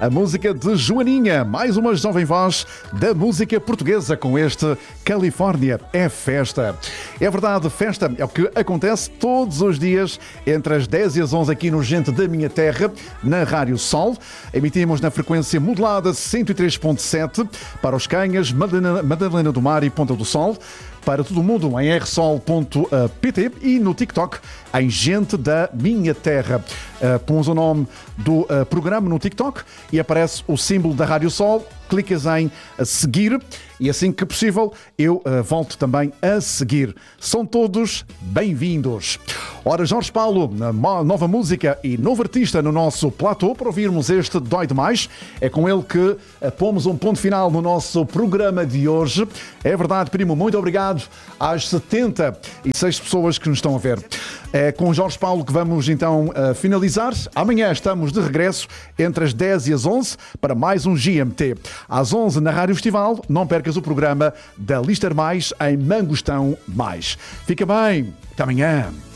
a música de Joaninha, mais uma jovem voz da música portuguesa com este Califórnia é Festa. É verdade, festa é o que acontece todos os dias entre as 10 e as 11 aqui no Gente da Minha Terra, na Rádio Sol. Emitimos na frequência modulada 103.7 para os Canhas, Madalena do Mar e Ponta do Sol. Para todo mundo em rsol.pt e no TikTok em Gente da Minha Terra. Pões o nome do programa no TikTok e aparece o símbolo da Rádio Sol. Clicas em seguir e assim que possível eu volto também a seguir. São todos bem-vindos. Ora, Jorge Paulo, nova música e novo artista no nosso platô para ouvirmos este Dói Demais. É com ele que pomos um ponto final no nosso programa de hoje. É verdade, primo, muito obrigado às 76 pessoas que nos estão a ver. É com Jorge Paulo que vamos então finalizar. Amanhã estamos de regresso entre as 10 e as 11 para mais um GMT. Às 11 na Rádio Festival, não percas o programa da Lister Mais em Mangostão Mais. Fica bem, até amanhã.